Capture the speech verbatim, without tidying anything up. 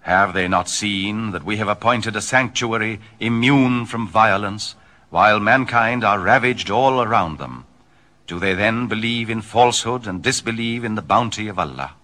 Have they not seen that we have appointed a sanctuary immune from violence, while mankind are ravaged all around them? Do they then believe in falsehood and disbelieve in the bounty of Allah?